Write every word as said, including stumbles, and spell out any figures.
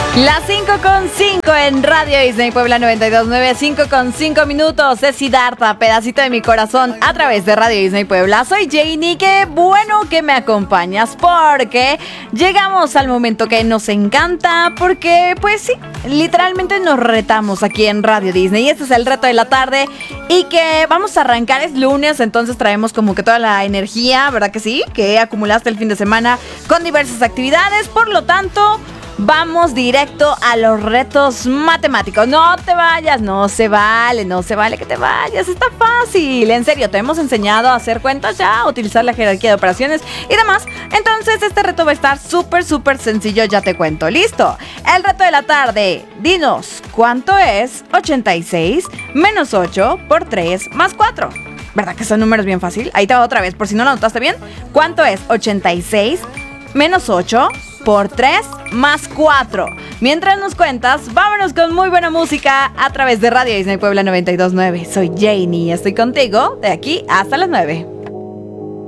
Las cinco con cinco en Radio Disney Puebla noventa y dos punto nueve, cinco con cinco minutos. Es Siddhartha, pedacito de mi corazón a través de Radio Disney Puebla. Soy Janie, qué bueno que me acompañas porque llegamos al momento que nos encanta, porque pues sí, literalmente nos retamos aquí en Radio Disney. Y este es el reto de la tarde y que vamos a arrancar, es lunes, entonces traemos como que toda la energía, ¿verdad que sí? Que acumulaste el fin de semana con diversas actividades, por lo tanto... vamos directo a los retos matemáticos. No te vayas, no se vale, no se vale que te vayas. Está fácil, en serio, te hemos enseñado a hacer cuentas ya, a utilizar la jerarquía de operaciones y demás. Entonces este reto va a estar súper, súper sencillo, ya te cuento. ¿Listo? El reto de la tarde. Dinos, ¿cuánto es ochenta y seis menos ocho por tres más cuatro? ¿Verdad que son números bien fácil? Ahí te va otra vez, por si no lo notaste bien. ¿Cuánto es ochenta y seis menos ocho por tres más cuatro? Mientras nos cuentas, vámonos con muy buena música a través de Radio Disney Puebla noventa y dos punto nueve. Soy Janie y estoy contigo de aquí hasta las nueve.